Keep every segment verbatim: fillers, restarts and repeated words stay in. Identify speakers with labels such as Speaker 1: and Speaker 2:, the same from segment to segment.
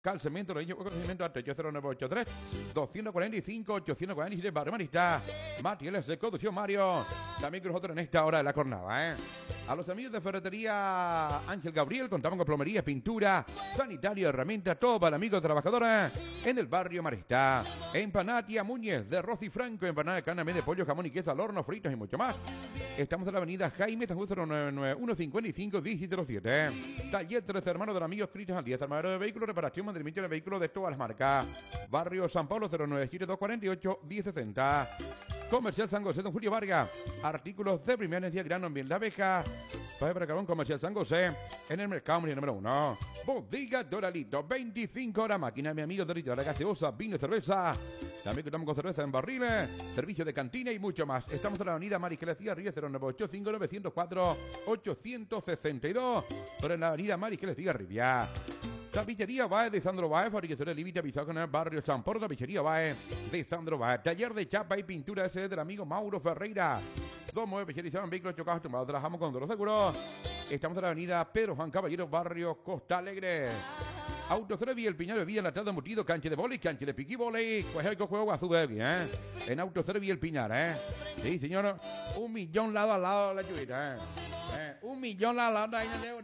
Speaker 1: Calcemento, Reño, Conocimiento, Artecho cero nueve ocho tres, dos cuatro cinco, ocho cuatro siete, Barrio Marista, materiales de conducción Mario, también con nosotros en esta hora de la jornada, ¿eh? A los amigos de Ferretería Ángel Gabriel, contamos con plomería, pintura, sanitario, herramienta, todo para amigos trabajadores en el Barrio Marista. Empanatia Muñez, de Rosy Franco, empanada de carne, de pollo, jamón y queso al horno, fritos y mucho más. Estamos en la avenida Jaime San cero nueve nueve uno cinco cinco uno cero cero siete. Taller Tres Hermanos de amigos Cristian al diez, armadero de vehículos, reparación, mantenimiento de vehículos de todas las marcas. Barrio San Pablo cero nueve siete dos cuatro ocho uno cero seis cero. Comercial San José, don Julio Vargas. Artículos de primera necesidad, grano en bien la abeja. Paje para carbón, Comercial San José. En el mercado número uno. Bodega Doralito, veinticinco horas. Máquina, mi amigo Dorito, la gaseosa, vino y cerveza. También contamos con cerveza en barriles, servicio de cantina y mucho más. Estamos en la avenida Marisquelecía Ríos cero nueve ocho cinco nueve cero cuatro ocho seis dos. Pero en la avenida Marisquelecía Rivia. Tapicería Baez de Sandro Baez, fabricación de límite avisado con el barrio San Porto. Tapicería Baez de Sandro Baez. Taller de chapa y pintura ese del amigo Mauro Ferreira. Somos especializados en vehículos chocados tumbados. Trabajamos con todos los seguros. Estamos en la avenida Pedro Juan Caballero, barrio Costa Alegre. Autocervi, el Piñar, bebida enlatada, embutido, cancha de vóley, cancha de piqui vóley. Pues el juego a su bebé, ¿eh? En Autocervi, el Piñar, ¿eh? Sí, señor. Un millón lado a lado de la lluvia, ¿eh? ¿Eh? Un millón lado a lado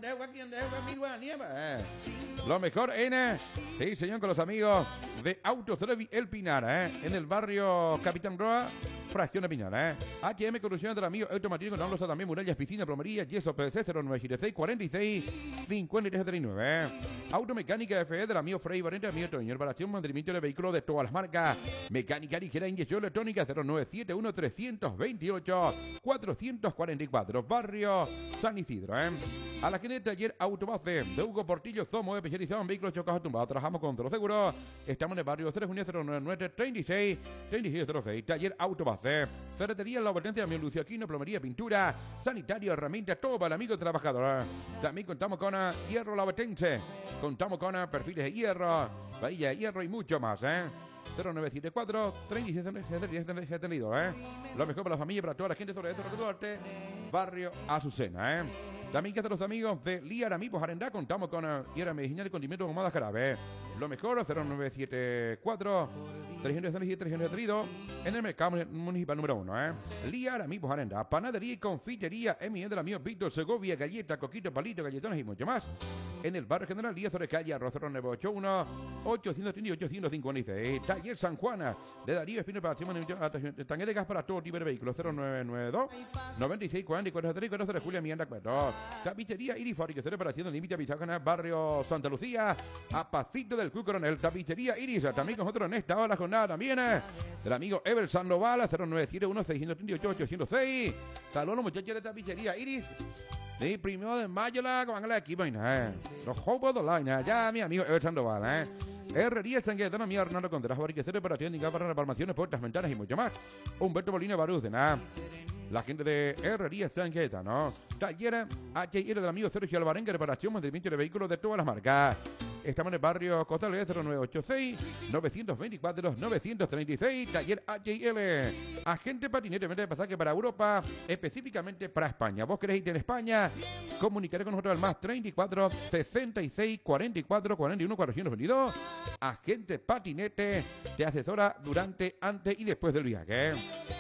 Speaker 1: de la Lo mejor en, eh, sí, señor, con los amigos de Autocervi, el Pinar, ¿eh? En el barrio Capitán Roa, fracción de Pinar, ¿eh? H M Corrupción del amigo Automatín, con Aulos también, murallas, piscina, plomería, yeso, P C cero nueve siete seis cuarenta y seis cincuenta y tres treinta y nueve, ¿eh? Automecánica F E del amigo Frey Valente, amigo Toño, reparación, mantenimiento de vehículos de todas las marcas. Mecánica ligera, inyección electrónica cero nueve siete uno tres dos ocho cuatro cuatro cuatro, barrio San Isidro, ¿eh? A la gente de Taller Autobase de Hugo Portillo, somos especializados en vehículos chocados tumbados. Trabajamos con todos los seguros. Estamos en el barrio tres junio cero nueve nueve treinta y seis treinta y seis cero seis. Taller Autobase. Ferretería La Obertencia de mi Lucio Aquino, plomería, pintura, sanitario, herramientas, todo para el amigo trabajador. También contamos con uh, hierro La Obertense. Contamos con uh, perfiles de hierro, bahía de hierro y mucho más, ¿eh? cero nueve siete cuatro treinta y seis detenido, ¿eh? Lo mejor para la familia, para toda la gente sobre esto, Duarte, barrio Azucena, ¿eh? También que hasta los amigos de Liara Mipos Arendá, contamos con uh, Liara Medicinal y Condimento con Moda Jarabe. Lo mejor, cero nueve siete cuatro trescientos setenta y siete trescientos detenido en el mercado municipal número uno, ¿eh? Liara Mipos Arendá, panadería y confitería, Emi del amigo Víctor Segovia, galleta, coquito, palito, galletones y mucho más. En el barrio General Díaz sobre calle Arroz nueve ocho uno ocho tres ocho ocho cinco seis. Taller San Juana de Darío Espino para tanque de gas para todo tipo de vehículos cero nueve nueve dos noventa y seis cuarenta y cuatro cuatro de Julia Miranda cuatro. Tapicería Iris, fabricación reparación de límite avisado en el barrio Santa Lucía, a Pacito del Club Coronel. Tapicería Iris, también con nosotros en esta hora jornada también eh, del amigo Ever Sandoval cero nueve siete uno seis tres ocho ocho cero seis. Saludos a los muchachos de Tapicería Iris. Sí, primero de mayo la con el equipo, ¿eh? Los Juegos de Online, ya mi amigo Ever Sandoval, ¿eh? Herrería San Gaetano, mi Hernando Contreras, fabricación de reparación de para reparaciones, puertas, ventanas y mucho más. Humberto Molina Baruz, de nada. La gente de Herrería San Gaetano. Taller H I R del amigo Sergio Alvarenga, reparación, mantenimiento de vehículos de todas las marcas. Estamos en el barrio Costa Alegre cero nueve ocho seis nueve dos cuatro nueve tres seis. Taller H I L. Agente patinete, venta de pasaje para Europa, específicamente para España. ¿Vos querés ir en España? Comunicaré con nosotros al más treinta y cuatro sesenta y seis cuarenta y cuatro cuarenta y uno cuatrocientos veintidós. Agente patinete te asesora durante, antes y después del viaje.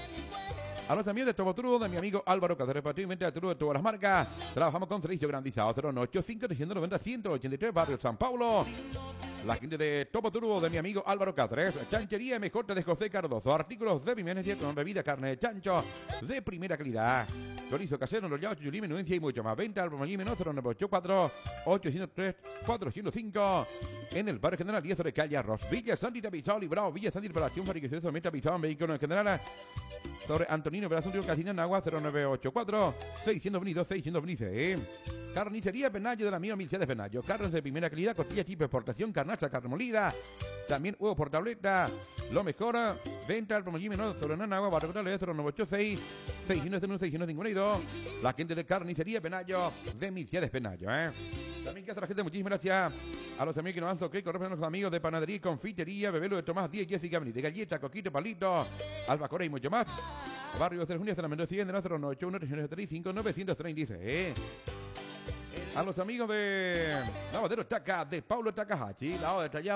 Speaker 1: A los amigos de Tobotrudo, de mi amigo Álvaro Cáceres, prácticamente de Trudo de todas las marcas. Trabajamos con servicio grandizado cero nueve ocho cinco tres nueve cero uno ochenta y tres, barrio San Paulo. La gente de Tobotrudo, de mi amigo Álvaro Cáceres. Chanchería M J de José Cardozo. Artículos de Bimenesia con bebida, carne de chancho de primera calidad. Chorizo casero, enrollado, chuchulí, menudencia y mucho más. Venta al Bromallí menos cero nueve ocho cuatro ocho cero tres cuatro cero cinco. En el barrio General diez de calle Arroz. Villa Santita Pizarro, Librado, Villa Santita Reparación, fabricación de solamente Pizarro en vehículos en general. Sobre Antonino Verazón, Río Casina, en Agua, cero nueve ocho cuatro seiscientos veintidós seiscientos veintidós. Carnicería Penayo de la amiga Milcedes Penayo. Carnes de primera calidad, costilla tipo exportación, carnaza, carne molida. También huevo por tableta. Lo mejora. Venta al promolí menor sobre Nanagua, barrio cero nueve ocho seis seiscientos cincuenta y dos. La gente de Carnicería Penayo de Milcedes Penayo, ¿eh? También que hace la gente, muchísimas gracias a los amigos que nos han soqué, con los amigos de Panadería y Confitería, Bebelo de Tomás Díaz, Jessica Benítez, Galleta, Coquito, Palito, Albacora y mucho más. Barrio de Junio, de la Mendoza, de cero nueve ocho uno tres tres cinco nueve tres seis. A los amigos de Lavadero Taca, de Paulo Takahashi, lavado detallado.